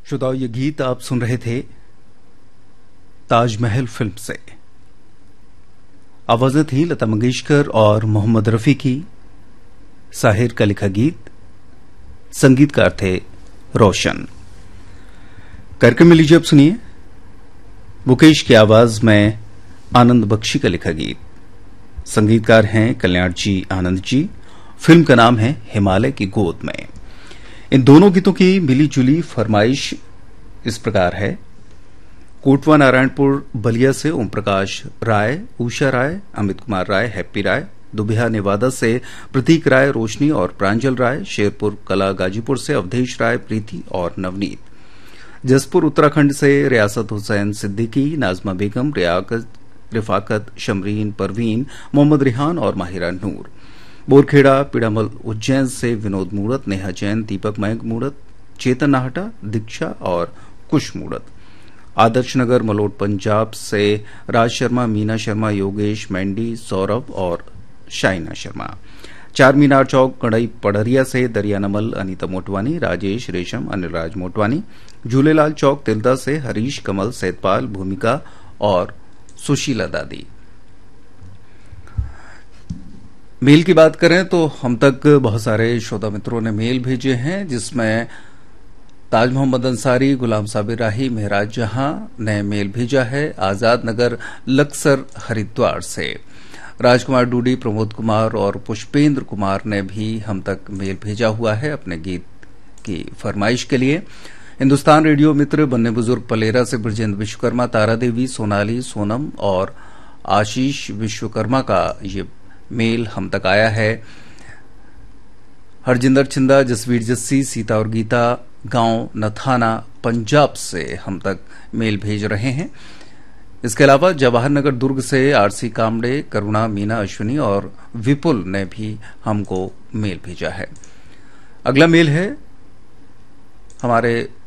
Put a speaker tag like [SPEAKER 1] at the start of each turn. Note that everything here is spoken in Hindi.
[SPEAKER 1] श्रोताओं, ये गीत आप सुन रहे थे ताजमहल फिल्म से। आवाजें थी लता मंगेशकर और मोहम्मद रफी की। साहिर का लिखा गीत, संगीतकार थे रोशन। कार्यक्रम में लीजिए अब सुनिए मुकेश की आवाज में आनंद बख्शी का लिखा गीत। संगीतकार हैं कल्याण जी आनंद जी। फिल्म का नाम है हिमालय की गोद में। इन दोनों गीतों की मिली जुली फरमाइश इस प्रकार है। कोटवा नारायणपुर बलिया से ओम प्रकाश राय, उषा राय, अमित कुमार राय, हैप्पी राय। दुबिहा नेवादा से प्रतीक राय, रोशनी और प्रांजल राय। शेरपुर कला गाजीपुर से अवधेश राय, प्रीति और नवनीत। जसपुर उत्तराखंड से रियासत हुसैन सिद्दीकी, नाजमा बेगम, रिफाकत, शमरीन, परवीन, मोहम्मद रिहान और माहिरा नूर। बोरखेड़ा पीड़ामल उज्जैन से विनोद मूड़त, नेहा जैन, दीपक मयंक मूड़त, चेतन नाहटा, दीक्षा और कुश मूड़त। आदर्श नगर मलोट पंजाब से राज शर्मा, मीना शर्मा, योगेश मैंडी, सौरभ और शाइना शर्मा। चार मीनार चौक कड़ई पड़रिया से दरियानमल, अनीता मोटवानी, राजेश रेशम, अनिलराज मोटवानी। झूलेलाल चौक तिल्दा से हरीश, कमल, सैदपाल, भूमिका और सुशीला दादी। मेल की बात करें तो हम तक बहुत सारे श्रोता मित्रों ने मेल भेजे हैं, जिसमें ताज मोहम्मद अंसारी, गुलाम साबिर राही, मेहराज जहां ने मेल भेजा है आजाद नगर लक्सर हरिद्वार से। राजकुमार डूडी, प्रमोद कुमार और पुष्पेंद्र कुमार ने भी हम तक मेल भेजा हुआ है अपने गीत की फरमाइश के लिए। हिंदुस्तान रेडियो मित्र बन्ने बुजुर्ग पलेरा से ब्रजेंद्र विश्वकर्मा, तारा देवी, सोनाली, सोनम और आशीष विश्वकर्मा का ये मेल हम तक आया है। हरजिंदर छिंदा, जसवीर जस्सी, सीता और गीता गांव नथाना पंजाब से हम तक मेल भेज रहे हैं। इसके अलावा जवाहर नगर दुर्ग से आरसी कामड़े, करुणा, मीना, अश्विनी और विपुल ने भी हमको मेल भेजा है। अगला मेल है हमारे